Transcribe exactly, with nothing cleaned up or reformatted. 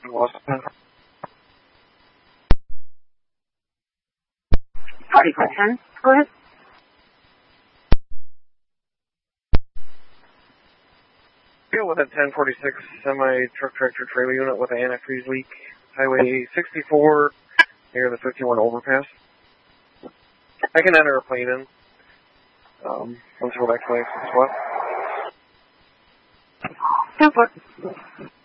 forty-four ten, go ahead. Deal with a ten forty-six semi-truck tractor trailer unit with an antifreeze leak. Highway sixty-four near the fifty-one overpass. I can enter a plane in. Um, once we're back to my spot. ten foot.